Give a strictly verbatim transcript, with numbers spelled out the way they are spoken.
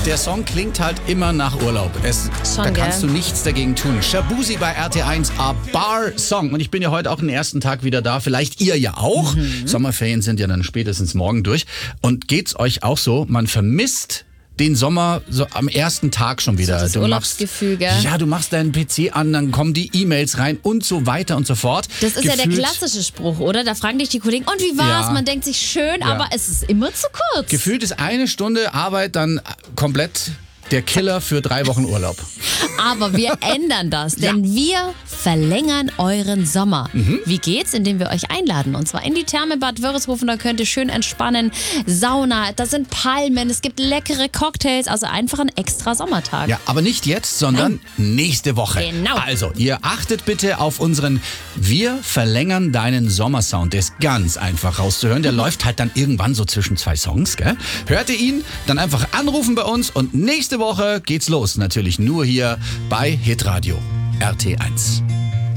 Der Song klingt halt immer nach Urlaub. Es, Schon, da kannst gell? du nichts dagegen tun. Shabuzi bei R T eins, A Bar Song. Und ich bin ja heute auch den ersten Tag wieder da. Vielleicht ihr ja auch. Mhm. Sommerferien sind ja dann spätestens morgen durch. Und geht's euch auch so? Man vermisst den Sommer so am ersten Tag schon wieder. So das du Urlaubsgefühl, machst, gell? Ja, du machst deinen P C an, dann kommen die E-Mails rein und so weiter und so fort. Das ist Gefühlt, ja der klassische Spruch, oder? Da fragen dich die Kollegen, und wie war's? Ja. Man denkt sich schön, Ja. aber es ist immer zu kurz. Gefühlt ist eine Stunde Arbeit dann komplett der Killer für drei Wochen Urlaub. Aber wir ändern das, denn wir verlängern euren Sommer. Mhm. Wie geht's? Indem wir euch einladen. Und zwar in die Therme Bad Wörishofen. Da könnt ihr schön entspannen. Sauna, da sind Palmen, es gibt leckere Cocktails. Also einfach ein extra Sommertag. Ja, aber nicht jetzt, sondern nächste Woche. Genau. Also, ihr achtet bitte auf unseren Wir verlängern deinen Sommersound. Der ist ganz einfach rauszuhören. Der läuft halt dann irgendwann so zwischen zwei Songs, gell? Hört ihr ihn? Dann einfach anrufen bei uns und nächste Woche geht's los. Natürlich nur hier bei Hitradio R T eins.